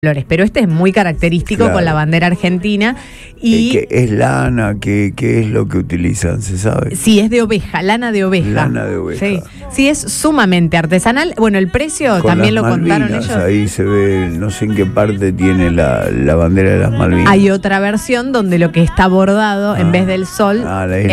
colores, pero este es muy característico, claro, con la bandera argentina. Y ¿qué es lana? ¿Qué es lo que utilizan? ¿Se sabe? Sí, es de oveja, lana de oveja. Lana de oveja. Sí, es sumamente artesanal. Bueno, el precio con también lo Malvinas, contaron ellos. Ahí se ve, no sé en qué parte tiene la bandera de las Malvinas. Hay otra versión donde lo que está bordado en vez del sol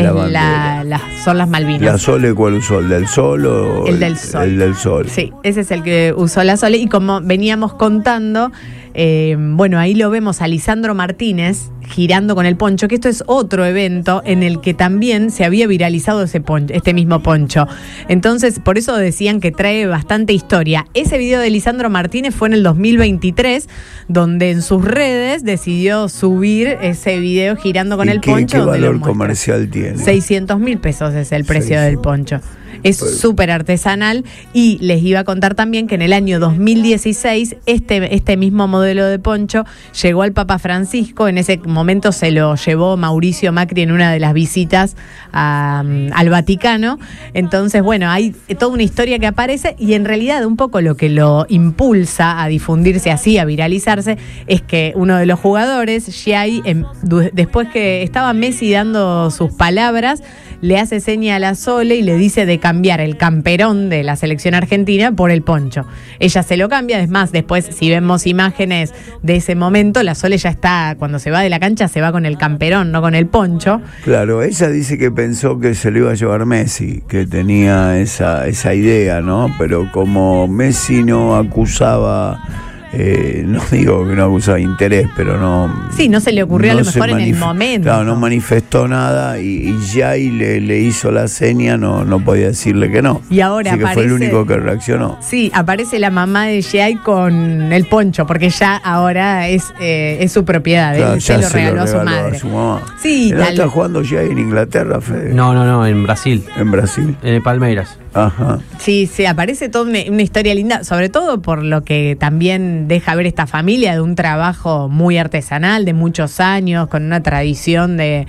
son las Malvinas. ¿La Sole cuál usó? ¿El del sol o el del sol? El del sol. Sí, ese es el que usó la Sole. Y como veníamos contando, bueno, ahí lo vemos a Lisandro Martínez girando con el poncho, que esto es otro evento en el que también se había viralizado este mismo poncho. Entonces, por eso decían que trae bastante historia. Ese video de Lisandro Martínez fue en el 2023, donde en sus redes decidió subir ese video girando con el poncho. ¿Qué valor comercial tiene? 600.000 pesos es el precio del poncho. Es súper artesanal. Y les iba a contar también que en el año 2016 este mismo modelo de poncho llegó al Papa Francisco. En ese momento se lo llevó Mauricio Macri en una de las visitas al Vaticano. Entonces, bueno, hay toda una historia que aparece, y en realidad un poco lo que lo impulsa a difundirse así, a viralizarse, es que uno de los jugadores, Giai, después que estaba Messi dando sus palabras, le hace seña a la Sole y le dice de cambiar el camperón de la selección argentina por el poncho. Ella se lo cambia, es más, después si vemos imágenes de ese momento, la Sole ya está, cuando se va de la cancha, se va con el camperón, no con el poncho. Claro, ella dice que pensó que se lo iba a llevar Messi, que tenía esa idea, ¿no? Pero como Messi no acusaba... no digo que no acusaba interés, pero no... Sí, no se le ocurrió a lo mejor en el momento. Claro, no manifestó nada y Giai le hizo la seña, no podía decirle que no. Y ahora así que fue el único que reaccionó. Sí, aparece la mamá de Giai con el poncho, porque ya ahora es su propiedad. Claro, él se lo regaló a su madre. A su mamá. Sí, ¿No está jugando Giai en Inglaterra, Fede? No, en Brasil. En Brasil. En el Palmeiras. Ajá. Sí, aparece toda una historia linda, sobre todo por lo que también deja ver esta familia, de un trabajo muy artesanal, de muchos años, con una tradición de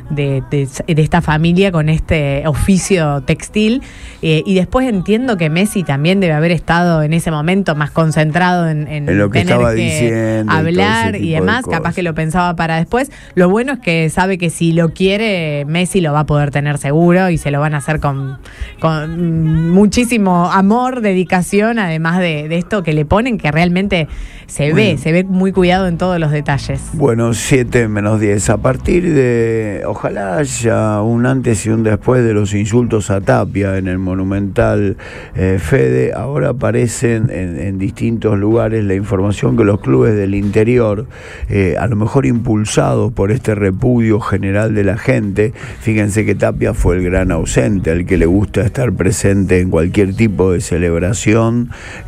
esta familia con este oficio textil, y después entiendo que Messi también debe haber estado en ese momento más concentrado en lo que tener estaba que diciendo, hablar y demás, capaz que lo pensaba para después. Lo bueno es que sabe que si lo quiere, Messi lo va a poder tener seguro, y se lo van a hacer con muchísimo amor, dedicación, además de esto que le ponen, que realmente se ve muy cuidado en todos los detalles. Bueno, 7:10. A partir de... Ojalá haya un antes y un después de los insultos a Tapia en el Monumental, Fede. Ahora aparecen en distintos lugares la información que los clubes del interior, a lo mejor impulsados por este repudio general de la gente, fíjense que Tapia fue el gran ausente, al que le gusta estar presente en cualquier tipo de celebración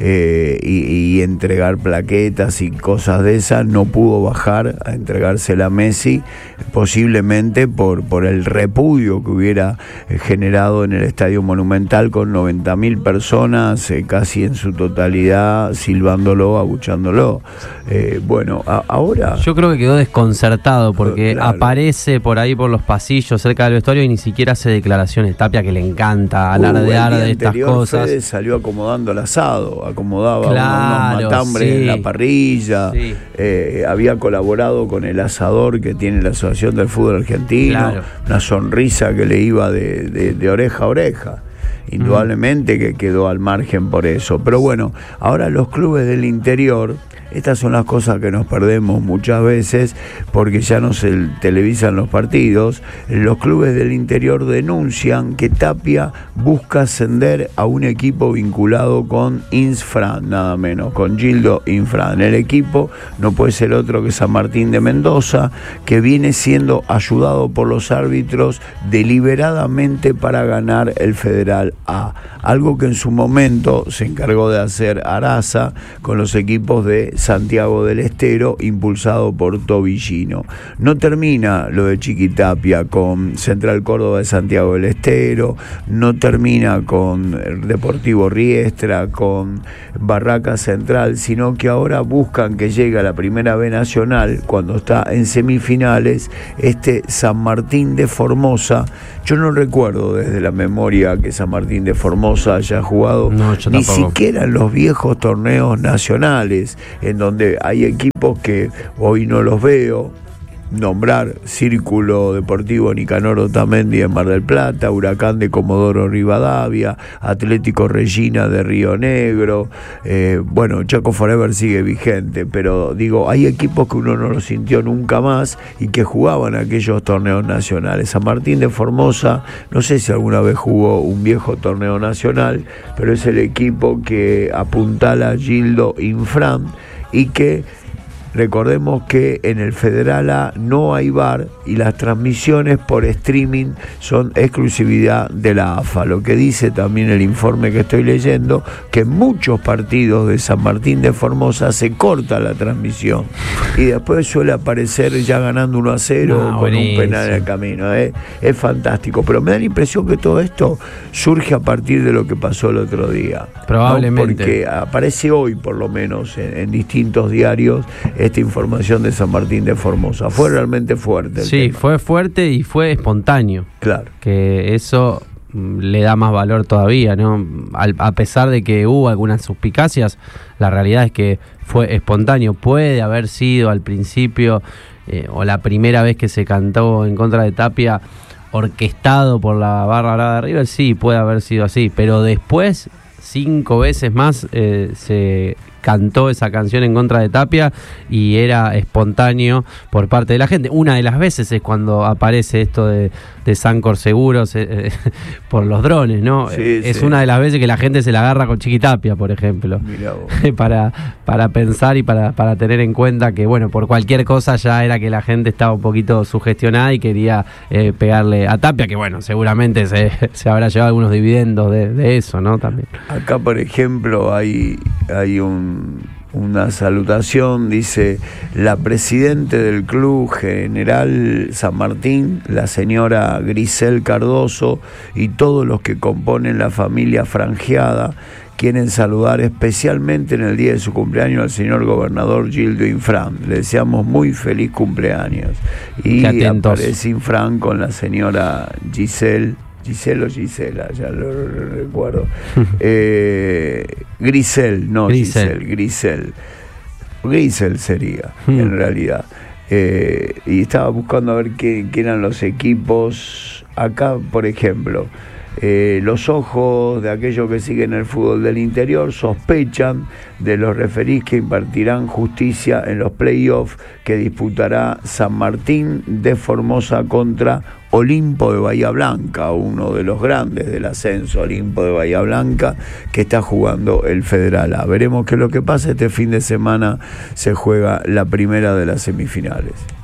y entregar plaquetas y cosas de esas, no pudo bajar a entregársela a Messi, posiblemente por el repudio que hubiera generado en el Estadio Monumental, con 90.000 personas, casi en su totalidad, silbándolo, abuchándolo. Bueno, ahora... Yo creo que quedó desconcertado porque aparece por ahí por los pasillos cerca del vestuario y ni siquiera hace declaraciones. Tapia, que le encanta alardear de estas cosas. Fede salió acomodando el asado, acomodaba unos matambres en la parrilla, había colaborado con el asador que tiene la Asociación del Fútbol Argentino, una sonrisa que le iba de oreja a oreja. Indudablemente que quedó al margen por eso. Pero bueno, ahora los clubes del interior, estas son las cosas que nos perdemos muchas veces porque ya no se televisan los partidos. Los clubes del interior denuncian que Tapia busca ascender a un equipo vinculado con Insfran, nada menos, con Gildo Infran. El equipo no puede ser otro que San Martín de Mendoza, que viene siendo ayudado por los árbitros deliberadamente para ganar el Federal A. Algo que en su momento se encargó de hacer Araza con los equipos de Santiago del Estero, impulsado por Tobillino. No termina lo de Chiquitapia con Central Córdoba de Santiago del Estero, no termina con Deportivo Riestra, con Barraca Central, sino que ahora buscan que llegue a la Primera B Nacional, cuando está en semifinales, San Martín de Formosa. Yo no recuerdo desde la memoria que San Martín de Formosa Formosa haya jugado, ni siquiera en los viejos torneos nacionales, en donde hay equipos que hoy no los veo nombrar: Círculo Deportivo Nicanor Otamendi en Mar del Plata, Huracán de Comodoro Rivadavia, Atlético Regina de Río Negro, Chaco Forever sigue vigente, pero digo, hay equipos que uno no los sintió nunca más y que jugaban aquellos torneos nacionales. San Martín de Formosa, no sé si alguna vez jugó un viejo torneo nacional, pero es el equipo que apuntala Gildo Infran y que recordemos que en el Federal A no hay VAR y las transmisiones por streaming son exclusividad de la AFA. Lo que dice también el informe que estoy leyendo, que en muchos partidos de San Martín de Formosa se corta la transmisión y después suele aparecer ya ganando 1-0 con un penal en el camino. Es fantástico, pero me da la impresión que todo esto surge a partir de lo que pasó el otro día. Probablemente. ¿No? Porque aparece hoy, por lo menos, en distintos diarios, esta información de San Martín de Formosa. Fue realmente fuerte. Sí, tema. Fue fuerte y fue espontáneo. Claro. Que eso le da más valor todavía, ¿no? A pesar de que hubo algunas suspicacias, la realidad es que fue espontáneo. Puede haber sido al principio o la primera vez que se cantó en contra de Tapia orquestado por la barra brava de River, sí, puede haber sido así, pero después 5 veces más se cantó esa canción en contra de Tapia y era espontáneo por parte de la gente. Una de las veces es cuando aparece esto de Sancor Seguros por los drones, ¿no? Sí, es sí. una de las veces que la gente se la agarra con Chiquitapia, por ejemplo. Mirá vos. para pensar y para tener en cuenta que, bueno, por cualquier cosa ya era que la gente estaba un poquito sugestionada y quería pegarle a Tapia, que bueno, seguramente se habrá llevado algunos dividendos de eso, ¿no? También. Acá, por ejemplo, hay una salutación, dice: la presidente del Club General San Martín, la señora Grisel Cardoso, y todos los que componen la familia franjeada quieren saludar especialmente en el día de su cumpleaños al señor gobernador Gildo Infran. Le deseamos muy feliz cumpleaños. Y aparece Infran con la señora Giselle o Gisela, ya lo recuerdo. Grisel sería, en realidad. Y estaba buscando a ver qué eran los equipos. Acá, por ejemplo, los ojos de aquellos que siguen el fútbol del interior sospechan de los referís que impartirán justicia en los playoffs que disputará San Martín de Formosa contra Olimpo de Bahía Blanca, uno de los grandes del ascenso, Olimpo de Bahía Blanca, que está jugando el Federal A. Veremos qué es lo que pasa. Este fin de semana se juega la primera de las semifinales.